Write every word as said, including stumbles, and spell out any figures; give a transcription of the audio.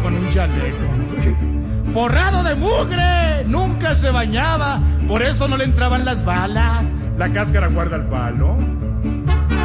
con un chaleco forrado de mugre, nunca se bañaba, por eso no le entraban las balas. La cáscara guarda el palo.